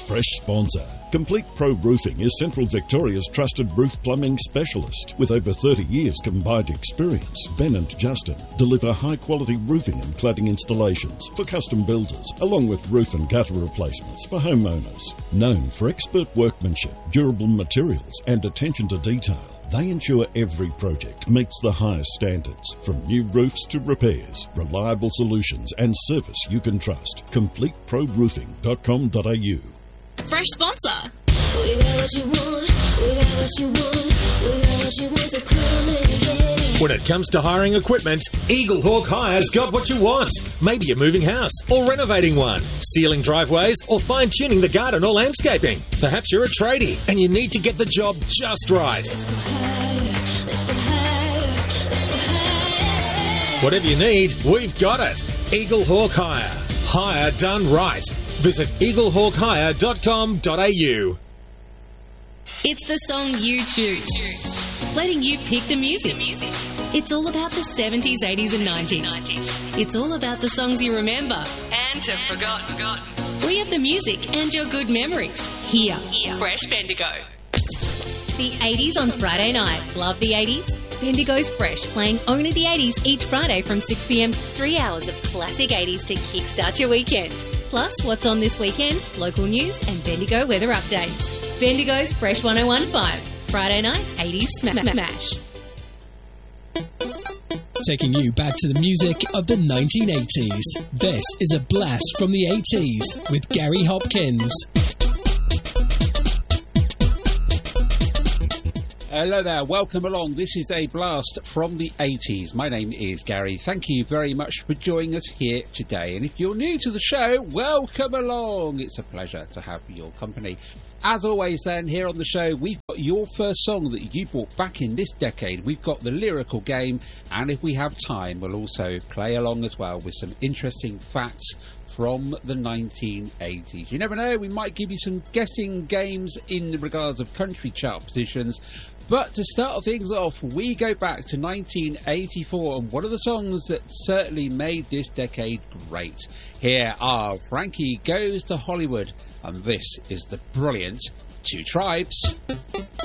fresh sponsor. Complete Pro Roofing is Central Victoria's trusted roof plumbing specialist. With over 30 years combined experience, Ben and Justin deliver high-quality roofing and cladding installations for custom builders, along with roof and gutter replacements for homeowners. Known for expert workmanship, durable materials, and attention to detail, they ensure every project meets the highest standards. From new roofs to repairs, reliable solutions and service you can trust. CompleteProRoofing.com.au. Fresh sponsor. We got what you want, we got what you want, we got what you want, so come and get it. When it comes to hiring equipment, Eagle Hawk Hire's got what you want. Maybe you're moving house or renovating one, sealing driveways or fine-tuning the garden or landscaping. Perhaps you're a tradie and you need to get the job just right. Let's go higher, let's go higher, let's go higher. Whatever you need, we've got it. Eagle Hawk Hire. Hire done right. Visit eaglehawkhire.com.au. It's the song you choose, letting you pick the music. It's all about the 70s, 80s and 90s. It's all about the songs you remember and have forgotten. We have the music and your good memories. Here. Fresh Bendigo. The 80s on Friday night. Love the 80s? Bendigo's Fresh, playing only the 80s each Friday from 6 p.m. 3 hours of classic 80s to kickstart your weekend. Plus, what's on this weekend, local news and Bendigo weather updates. Bendigo's Fresh 101.5. Friday night, 80s smash. Taking you back to the music of the 1980s. This is a blast from the 80s with Gary Hopkins. Hello there, welcome along. This is a blast from the 80s. My name is Gary. Thank you very much for joining us here today. And if you're new to the show, welcome along. It's a pleasure to have your company. As always then, here on the show, we've got your first song that you brought back in this decade. We've got the lyrical game, and if we have time, we'll also play along as well with some interesting facts from the 1980s. You never know, we might give you some guessing games in regards of country chart positions. But to start things off, we go back to 1984 and one of the songs that certainly made this decade great. Here are Frankie Goes to Hollywood, and this is the brilliant Two Tribes.